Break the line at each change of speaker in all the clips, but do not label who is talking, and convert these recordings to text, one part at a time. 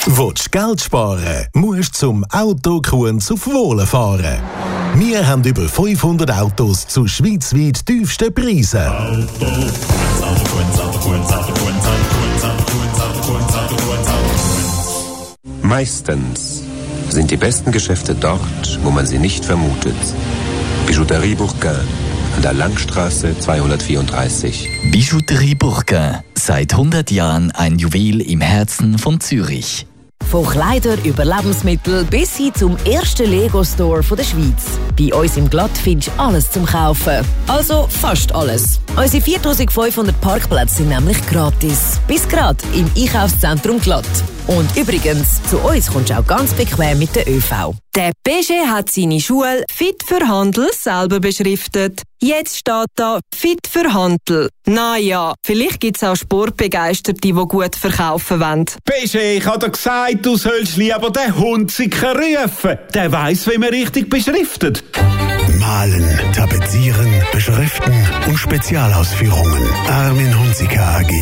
Willst du Geld sparen, musst du zum Auto Kunz auf Wohlen fahren. Wir haben über 500 Autos zu schweizweit tiefsten Preisen.
Meistens sind die besten Geschäfte dort, wo man sie nicht vermutet. Bijouterie Bourquin an der Langstraße 234.
Bijouterie Bourquin, seit 100 Jahren ein Juwel im Herzen von Zürich.
Von Kleider über Lebensmittel bis hin zum ersten Lego-Store der Schweiz. Bei uns im Glatt findest du alles zum Kaufen. Also fast alles. Unsere 4500 Parkplätze sind nämlich gratis. Bis gerade im Einkaufszentrum Glatt. Und übrigens, zu uns kommst du auch ganz bequem mit der ÖV.
Der PG hat seine Schule Fit für Handel selber beschriftet. Jetzt steht da Fit für Handel. Naja, vielleicht gibt es auch Sportbegeisterte, die gut verkaufen wollen.
PG, ich habe dir gesagt, du sollst lieber den Hunziker rufen. Der weiss, wie man richtig beschriftet.
Malen, tapezieren, beschriften und Spezialausführungen. Armin Hunziker AG.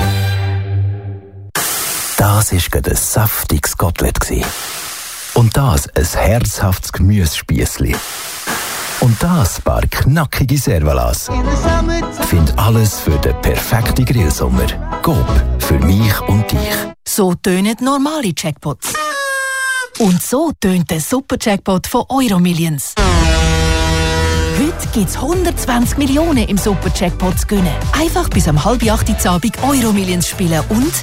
Das war gerade ein saftiges Kotelett. Und das ein herzhaftes Gemüsespießli. Und das ein paar knackige Servalas. Find alles für den perfekten Grillsommer. Coop, für mich und dich.
So tönen normale Jackpots. Und so tönt der Super-Jackpot von Euromillions. Heute gibt es 120 Millionen im Super-Jackpot zu gewinnen. Einfach bis am 7:30 Uhr Abend Euromillions spielen und...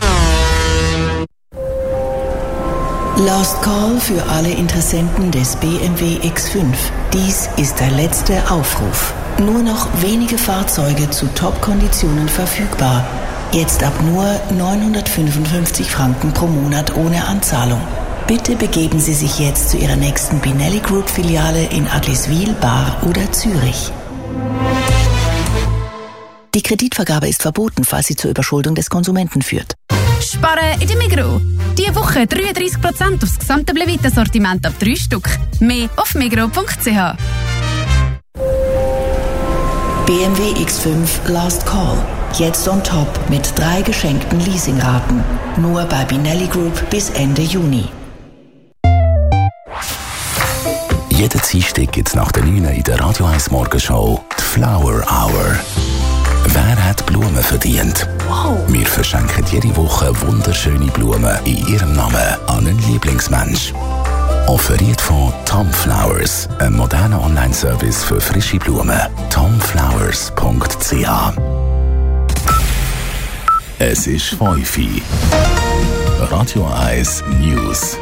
Last Call für alle Interessenten des BMW X5. Dies ist der letzte Aufruf. Nur noch wenige Fahrzeuge zu Top-Konditionen verfügbar. Jetzt ab nur 955 Franken pro Monat ohne Anzahlung. Bitte begeben Sie sich jetzt zu Ihrer nächsten Binelli Group Filiale in Agliswil, Bar oder Zürich. Die Kreditvergabe ist verboten, falls sie zur Überschuldung des Konsumenten führt.
Sparen in der Migros. Diese Woche 33% aufs gesamte Blevita-Sortiment ab 3 Stück. Mehr auf migros.ch.
BMW X5 Last Call. Jetzt on top mit 3 geschenkten Leasingraten. Nur bei Binelli Group bis Ende Juni.
Jeden Dienstag gibt es nach der 9 in der Radio 1 Morgenshow die Flower Hour. Wer hat Blumen verdient? Wow. Wir verschenken jede Woche wunderschöne Blumen in ihrem Namen an einen Lieblingsmensch. Offeriert von Tom Flowers, ein moderner Online-Service für frische Blumen. tomflowers.ch. Es ist 5 Uhr. Radio 1 News.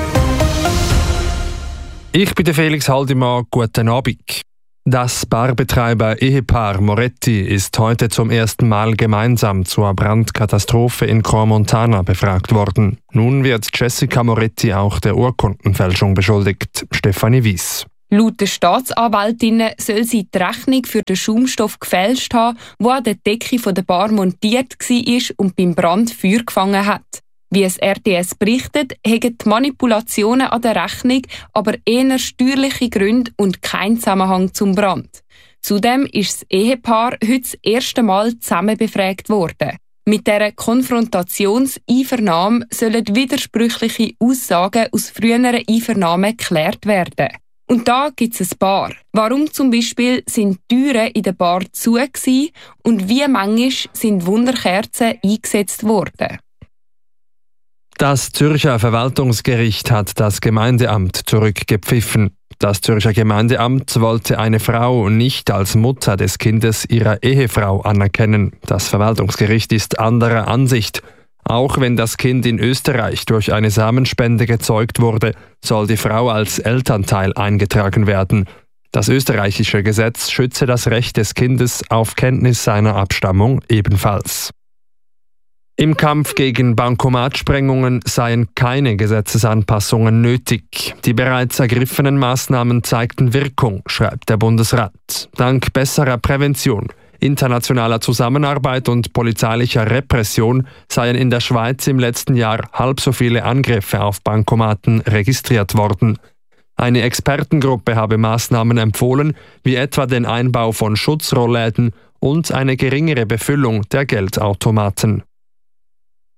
Ich bin der Felix Haldimann. Guten Abend. Das Barbetreiber-Ehepaar Moretti ist heute zum ersten Mal gemeinsam zur Brandkatastrophe in Crans-Montana befragt worden. Nun wird Jessica Moretti auch der Urkundenfälschung beschuldigt. Stefanie Wies.
Laut der Staatsanwältin soll sie die Rechnung für den Schaumstoff gefälscht haben, der an der Decke der Bar montiert war und beim Brand Feuer gefangen hat. Wie es RTS berichtet, haben die Manipulationen an der Rechnung aber eher steuerliche Gründe und kein Zusammenhang zum Brand. Zudem ist das Ehepaar heute das erste Mal zusammen befragt worden. Mit dieser Konfrontationseinvernahme sollen widersprüchliche Aussagen aus früheren Einvernahmen geklärt werden. Und da gibt es ein paar. Warum zum Beispiel sind die Türen in der Bar zu gewesen und wie manchmal sind Wunderkerzen eingesetzt worden?
Das Zürcher Verwaltungsgericht hat das Gemeindeamt zurückgepfiffen. Das Zürcher Gemeindeamt wollte eine Frau nicht als Mutter des Kindes ihrer Ehefrau anerkennen. Das Verwaltungsgericht ist anderer Ansicht. Auch wenn das Kind in Österreich durch eine Samenspende gezeugt wurde, soll die Frau als Elternteil eingetragen werden. Das österreichische Gesetz schütze das Recht des Kindes auf Kenntnis seiner Abstammung ebenfalls. Im Kampf gegen Bankomatsprengungen seien keine Gesetzesanpassungen nötig. Die bereits ergriffenen Maßnahmen zeigten Wirkung, schreibt der Bundesrat. Dank besserer Prävention, internationaler Zusammenarbeit und polizeilicher Repression seien in der Schweiz im letzten Jahr halb so viele Angriffe auf Bankomaten registriert worden. Eine Expertengruppe habe Maßnahmen empfohlen, wie etwa den Einbau von Schutzrollläden und eine geringere Befüllung der Geldautomaten.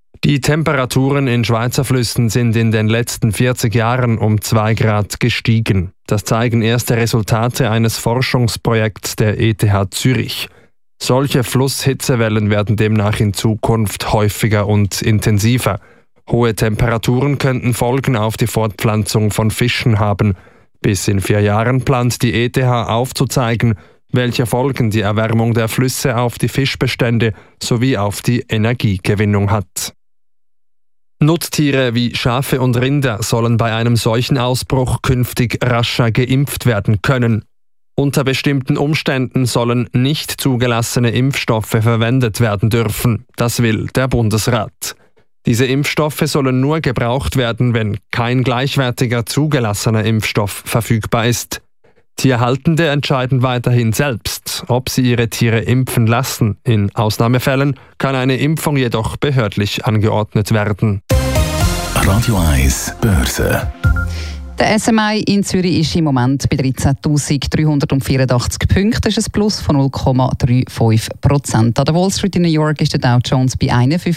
Die Temperaturen in Schweizer Flüssen sind in den letzten 40 Jahren um 2 Grad gestiegen. Das zeigen erste Resultate eines Forschungsprojekts der ETH Zürich. Solche Flusshitzewellen werden demnach in Zukunft häufiger und intensiver. Hohe Temperaturen könnten Folgen auf die Fortpflanzung von Fischen haben. Bis in 4 Jahren plant die ETH aufzuzeigen, welche Folgen die Erwärmung der Flüsse auf die Fischbestände sowie auf die Energiegewinnung hat. Nutztiere wie Schafe und Rinder sollen bei einem solchen Ausbruch künftig rascher geimpft werden können. Unter bestimmten Umständen sollen nicht zugelassene Impfstoffe verwendet werden dürfen. Das will der Bundesrat. Diese Impfstoffe sollen nur gebraucht werden, wenn kein gleichwertiger zugelassener Impfstoff verfügbar ist. Tierhaltende entscheiden weiterhin selbst, ob sie ihre Tiere impfen lassen. In Ausnahmefällen kann eine Impfung jedoch behördlich angeordnet werden.
Radio 1 Börse.
Der SMI in Zürich ist im Moment bei 13.384 Punkten. Das ist ein Plus von 0,35%. An der Wall Street in New York ist der Dow Jones bei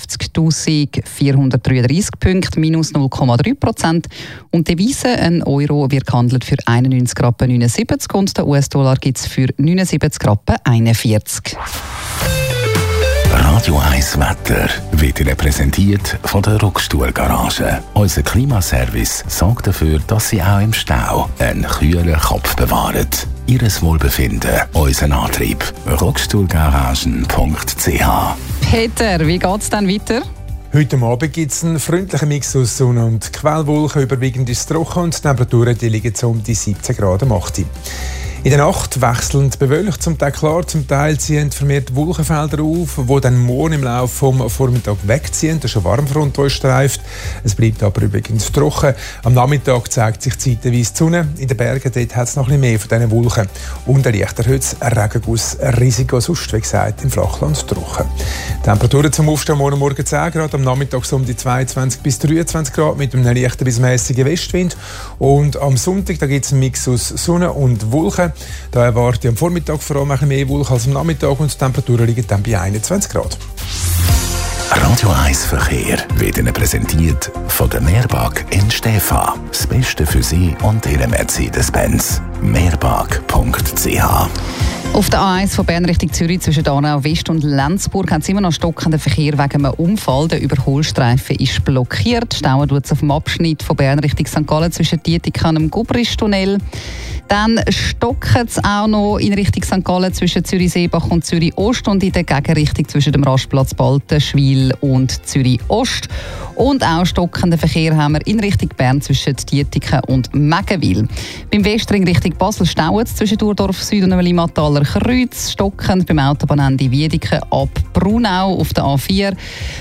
51.433 Punkten, minus 0,3%. Und die Devise, ein Euro, wird gehandelt für 91,79 Rappen und der US-Dollar gibt es für 79,41 Rappen.
Radio 1 Wetter wird Ihnen präsentiert von der Rockstuhl-Garage. Unser Klimaservice sorgt dafür, dass Sie auch im Stau einen kühlen Kopf bewahren. Ihres Wohlbefinden, unser Antrieb. Rockstuhlgaragen.ch.
Peter, wie geht es dann weiter?
Heute Abend gibt es einen freundlichen Mix aus Sonne und Quellwolken. Überwiegend ist es trocken und die Temperaturen die liegen so um die 17 Grad am 8. In der Nacht wechselnd bewölkt, zum Teil klar, zum Teil ziehen vermehrt Wolkenfelder auf, die dann morgen im Laufe vom Vormittag wegziehen. Das ist eine Warmfront, die uns streift. Es bleibt aber übrigens trocken. Am Nachmittag zeigt sich zeitweise die Sonne. In den Bergen dort hat es noch ein bisschen mehr von diesen Wolken. Und ein leichter Regengussrisiko, sonst wie gesagt im Flachland trocken. Temperaturen zum Aufstehen morgen 10 Grad, am Nachmittag so um die 22 bis 23 Grad mit einem leichten bis mäßigen Westwind. Und am Sonntag gibt es einen Mix aus Sonne und Wolken. Da erwarte ich am Vormittag vor allem ein bisschen mehr Wolken als am Nachmittag und die Temperaturen liegen dann bei 21 Grad.
Radio 1 Verkehr wird Ihnen präsentiert von der Meerbag in Stäfa. Das Beste für Sie und Ihre Mercedes-Benz. Meerbag.ch.
Auf der A1 von Bern Richtung Zürich zwischen Aarau West und Lenzburg haben sie immer noch stockenden Verkehr wegen einem Unfall. Der Überholstreifen ist blockiert. Stauen tut es auf dem Abschnitt von Bern Richtung St. Gallen zwischen Dietikon und dem Gubristunnel. Dann stocken es auch noch in Richtung St. Gallen zwischen Zürich-Seebach und Zürich-Ost und in der Gegenrichtung zwischen dem Rastplatz Baltenschwil und Zürich-Ost. Und auch stockenden Verkehr haben wir in Richtung Bern zwischen Dietikon und Meggenwil. Beim Westring Richtung Basel stauen es zwischen Durdorf Süd und dem Limmataler Kreuz. Stockend beim Autobahnende Wiedeke ab Brunau auf der A4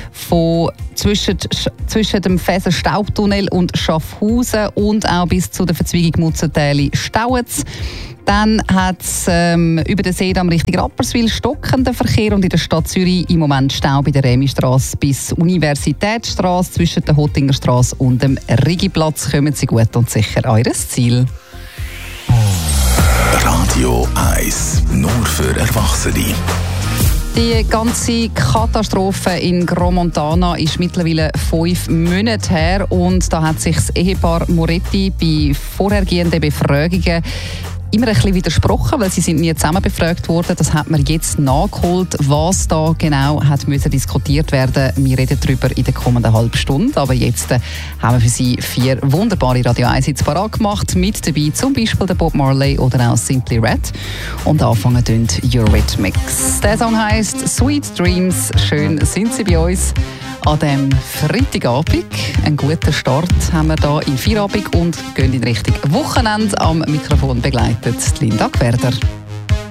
zwischen dem Fäser Staubtunnel und Schaffhausen und auch bis zu der Verzweigung Mutzentäli stauen es. Dann hat es über den Seedamm Richtung Rapperswil stockenden Verkehr und in der Stadt Zürich im Moment Stau bei der Remistrasse bis Universitätsstrasse zwischen der Hottingerstrasse und dem Rigiplatz. Kommen Sie gut und sicher an Ihr Ziel.
Radio 1, nur für Erwachsene.
Die ganze Katastrophe in Gromontana ist mittlerweile 5 Monate her und da hat sich das Ehepaar Moretti bei vorhergehenden Befragungen immer ein bisschen widersprochen, weil sie sind nie zusammen befragt worden. Das hat man jetzt nachgeholt, was da genau hat müssen diskutiert werden. Wir reden darüber in der kommenden halben Stunde. Aber jetzt haben wir für Sie 4 wunderbare Radio 1 Hits parat gemacht. Mit dabei zum Beispiel der Bob Marley oder auch Simply Red. Und anfangen tun Eurythmics. Der Song heisst Sweet Dreams. Schön sind Sie bei uns an diesem Freitagabend. Einen guten Start haben wir hier in Feierabend und gehen in Richtung Wochenende. Am Mikrofon begleitet Linda Gwerder.